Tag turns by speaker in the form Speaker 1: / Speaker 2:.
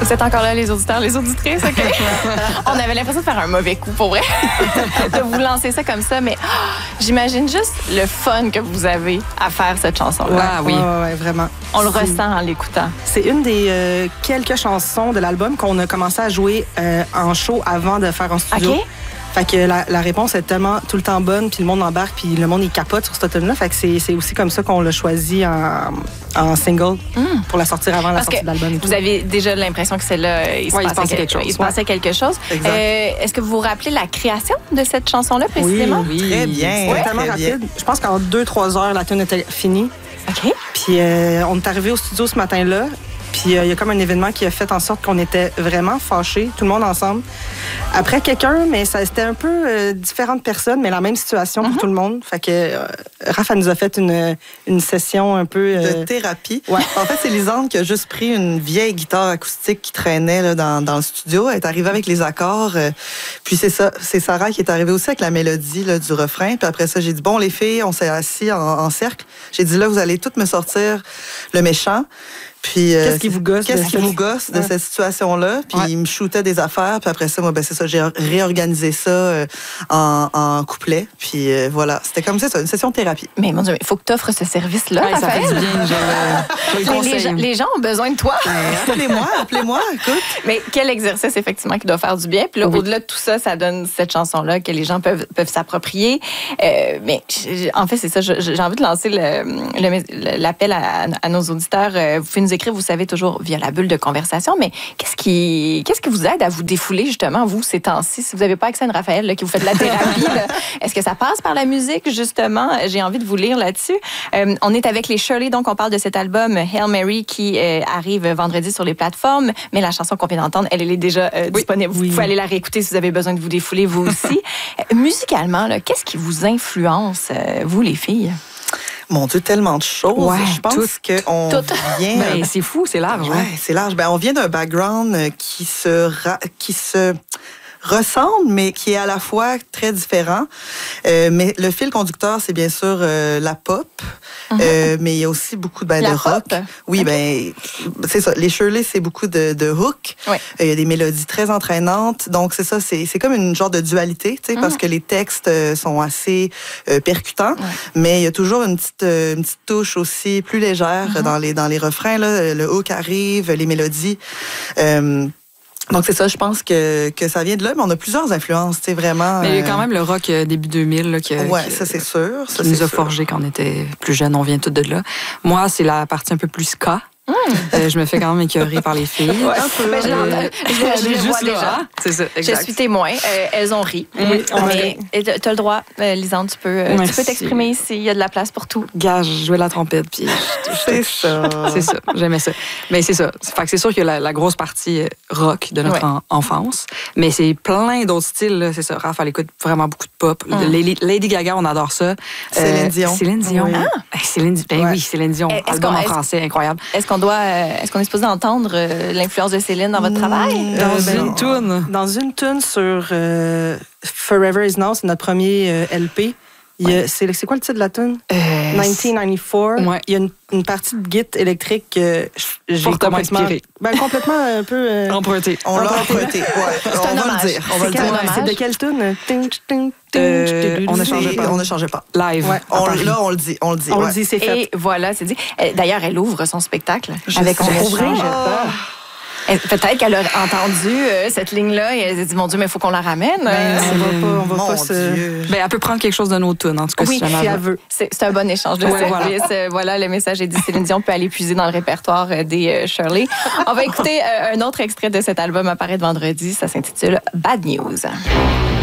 Speaker 1: Vous êtes encore là, les auditeurs, les auditrices, OK? On avait l'impression de faire un mauvais coup, pour vrai, de vous lancer ça comme ça, mais j'imagine juste le fun que vous avez à faire cette chanson-là.
Speaker 2: Oui, vraiment.
Speaker 1: On le ressent en l'écoutant.
Speaker 2: C'est une des quelques chansons de l'album qu'on a commencé à jouer en show avant de faire en studio.
Speaker 1: OK.
Speaker 2: Fait que la réponse est tellement tout le temps bonne, puis le monde embarque, puis le monde, il capote sur cet album-là. Fait que c'est aussi comme ça qu'on l'a choisi en single pour la sortir avant la sortie de l'album.
Speaker 1: Vous avez déjà l'impression que celle-là, il se passait quelque chose. Il se passait quelque chose. Est-ce que vous vous rappelez la création de cette chanson-là, précisément?
Speaker 2: Oui, très bien. C'était tellement rapide. Je pense qu'en 2-3 heures, la tune était finie.
Speaker 1: OK.
Speaker 2: Puis on est arrivé au studio ce matin-là. Puis il y a comme un événement qui a fait en sorte qu'on était vraiment fâchés, tout le monde ensemble. Après quelqu'un, mais c'était un peu différentes personnes, mais la même situation pour tout le monde. Fait que Raph, elle nous a fait une session un peu...
Speaker 3: de thérapie.
Speaker 2: Ouais.
Speaker 3: En fait, c'est Lisande qui a juste pris une vieille guitare acoustique qui traînait là, dans le studio. Elle est arrivée avec les accords. Puis c'est ça, c'est Sarah qui est arrivée aussi avec la mélodie là, du refrain. Puis après ça, j'ai dit, bon, les filles, on s'est assis en cercle. J'ai dit, là, vous allez toutes me sortir le méchant. Puis,
Speaker 2: qu'est-ce qui vous gosse
Speaker 3: de cette situation-là? Puis il me shootait des affaires. Puis après ça, moi, c'est ça, j'ai réorganisé ça en couplet. Puis voilà, c'était comme ça, une session de thérapie.
Speaker 1: Mais mon Dieu, il faut que tu offres ce service-là.
Speaker 2: Ouais, ça fait du bien.
Speaker 1: Les gens ont besoin de toi.
Speaker 3: Appelez-moi, écoute.
Speaker 1: Mais quel exercice, effectivement, qui doit faire du bien. Puis là, au-delà de tout ça, ça donne cette chanson-là que les gens peuvent s'approprier. Mais en fait, c'est ça, j'ai envie de lancer l'appel à nos auditeurs. Vous pouvez nous écrire, vous savez, toujours via la bulle de conversation, mais qu'est-ce qui vous aide à vous défouler, justement, vous, ces temps-ci? Si vous n'avez pas accès à une Raphaël, là, qui vous fait de la thérapie, est-ce que ça passe par la musique, justement? J'ai envie de vous lire là-dessus. On est avec les Shirley, donc on parle de cet album Hail Mary qui arrive vendredi sur les plateformes, mais la chanson qu'on vient d'entendre, elle est déjà disponible. Vous pouvez aller la réécouter si vous avez besoin de vous défouler, vous aussi. Musicalement, là, qu'est-ce qui vous influence, vous, les filles?
Speaker 3: Mon Dieu, tellement de choses.
Speaker 1: Ouais,
Speaker 3: je pense qu'on vient...
Speaker 1: Ben, c'est fou, c'est large.
Speaker 3: Ouais, c'est large. Ben, on vient d'un background qui se ressemble, mais qui est à la fois très différent. Mais le fil conducteur, c'est bien sûr la pop, mais il y a aussi beaucoup de rock.
Speaker 1: Pop?
Speaker 3: Oui,
Speaker 1: okay.
Speaker 3: C'est ça. Les Shirley, c'est beaucoup de hook.
Speaker 1: Ouais.
Speaker 3: Il y a des mélodies très entraînantes. Donc, c'est ça, c'est comme une genre de dualité, tu sais, parce que les textes sont assez percutants, mais il y a toujours une petite touche aussi plus légère dans les refrains. Là. Le hook arrive, les mélodies... Donc, c'est ça, je pense que ça vient de là, mais on a plusieurs influences, tu sais, vraiment.
Speaker 4: Mais il y a quand même le rock début 2000, là,
Speaker 3: ça, c'est sûr.
Speaker 4: Qui nous a forgé quand on était plus jeunes, on vient tous de là. Moi, c'est la partie un peu plus ska. Je me fais quand même écœurer par les filles.
Speaker 1: Mais je les vois déjà.
Speaker 4: C'est ça, exact.
Speaker 1: Je suis témoin. Elles ont ri.
Speaker 2: Oui,
Speaker 1: tu as le droit, Lisande, tu peux t'exprimer ici. Il y a de la place pour tout.
Speaker 4: Gars, je jouais la trompette. Puis
Speaker 3: c'est ça.
Speaker 4: C'est ça, j'aimais ça. Mais c'est ça. Fait que c'est sûr qu'il y a la grosse partie rock de notre enfance. Mais c'est plein d'autres styles. Là. C'est ça. Raph, elle écoute vraiment beaucoup de pop. Lady Gaga, on adore ça.
Speaker 3: Céline Dion.
Speaker 4: Céline Dion.
Speaker 1: Oui.
Speaker 4: Céline Dion. Album en français, incroyable.
Speaker 1: Est-ce qu'on est supposé entendre l'influence de Céline dans votre travail?
Speaker 2: Dans une toune sur Forever Is Now, c'est notre premier LP. C'est quoi le titre de la tune? 1994.
Speaker 4: Ouais.
Speaker 2: Il y a une partie de guitare électrique que j'ai complètement
Speaker 4: inspiré.
Speaker 2: Complètement un peu...
Speaker 4: emprunté.
Speaker 3: On l'a emprunté. On va le dire.
Speaker 2: C'est de quelle tune?
Speaker 4: On ne changeait pas.
Speaker 3: On ne changeait pas.
Speaker 4: Live.
Speaker 2: Ouais.
Speaker 3: Là, on le dit.
Speaker 2: On le dit, c'est fait.
Speaker 1: Et voilà, c'est dit. D'ailleurs, elle ouvre son spectacle avec On ne changeait pas. Peut-être qu'elle a entendu cette ligne-là et elle s'est dit, mon Dieu, mais il faut qu'on la ramène.
Speaker 2: On va pas se...
Speaker 4: Ben, elle peut prendre quelque chose de nos tunes, en tout cas,
Speaker 1: oui,
Speaker 4: si
Speaker 1: elle veut. C'est un bon échange de services. Voilà, le message est dit. Céline Dion peut aller puiser dans le répertoire des Shirley. On va écouter un autre extrait de cet album apparaître vendredi. Ça s'intitule Bad News.